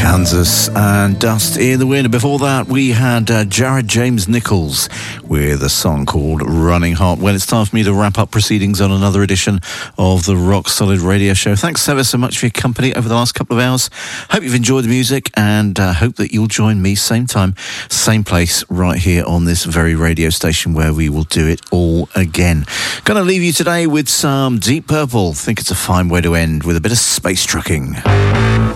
Kansas and Dust in the Wind. Before that, we had Jared James Nichols with a song called Running Hot. Well, it's time for me to wrap up proceedings on another edition of the Rock Solid Radio Show. Thanks ever so much for your company over the last couple of hours. Hope you've enjoyed the music and hope that you'll join me same time, same place, right here on this very radio station where we will do it all again. Gonna leave you today with some Deep Purple. Think it's a fine way to end with a bit of space trucking.